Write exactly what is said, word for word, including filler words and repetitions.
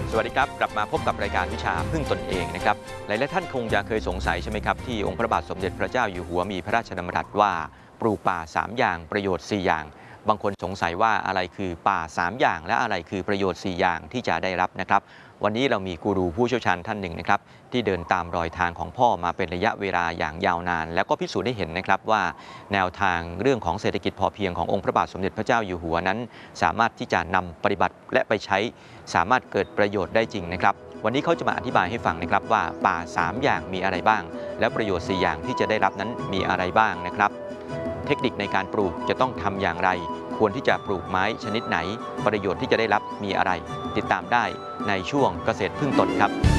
สวัสดีครับกลับมาพบกับรายการวิชาพึ่งตนเองนะครับหลายๆท่านคงจะเคยสงสัยใช่ไหมครับที่องค์พระบาทสมเด็จพระเจ้าอยู่หัวมีพระราชดำรัสว่าปลูกป่าสามอย่างประโยชน์สี่อย่างบางคนสงสัยว่าอะไรคือป่าสามอย่างและอะไรคือประโยชน์สี่อย่างที่จะได้รับนะครับวันนี้เรามีกูรูผู้เชี่ยวชาญท่านหนึ่งนะครับที่เดินตามรอยทางของพ่อมาเป็นระยะเวลาอย่างยาวนานแล้วก็พิสูจน์ได้เห็นนะครับว่าแนวทางเรื่องของเศรษฐกิจพอเพียงขององค์พระบาทสมเด็จพระเจ้าอยู่หัวนั้นสามารถที่จะนำปฏิบัติและไปใช้สามารถเกิดประโยชน์ได้จริงนะครับวันนี้เขาจะมาอธิบายให้ฟังนะครับว่าป่าสามอย่างมีอะไรบ้างและประโยชน์สี่อย่างที่จะได้รับนั้นมีอะไรบ้างนะครับเทคนิคในการปลูกจะต้องทำอย่างไรควรที่จะปลูกไม้ชนิดไหนประโยชน์ที่จะได้รับมีอะไรติดตามได้ในช่วงเกษตรพึ่งตนครับ